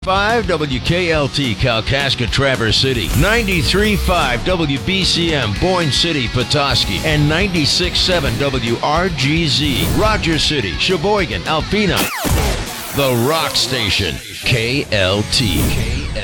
5 WKLT Kalkaska Traverse City, 93.5 WBCM Boyne City Petoskey, and 96.7 WRGZ Rogers City, Sheboygan, Alpena. The Rock Station, KLT.